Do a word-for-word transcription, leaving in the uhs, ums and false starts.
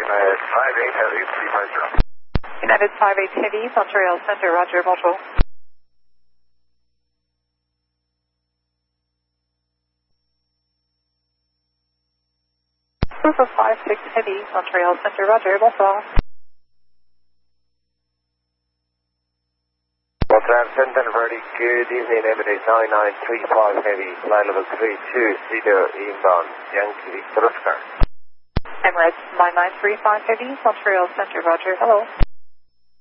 United five eight Heavy, three five zero. United five eight Heavy, Montreal Center, Roger, bonjour. Proof of five six Heavy, Montreal Center, Roger, bonsoir. Montreal Center, very good evening, Emirates nine nine three five Heavy, flight level three two zero inbound, Yankee Victor Oscar. Emirates nine nine three five Heavy, Montreal Center, Roger, hello.